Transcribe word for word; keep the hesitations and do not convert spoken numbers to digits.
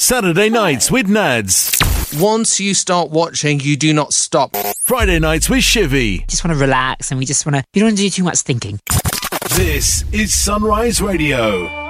Saturday nights with Nads. Once you start watching, you do not stop. Friday nights with Shivy. Just want to relax and we just want to, you don't want to do too much thinking. This is Sunrise Radio.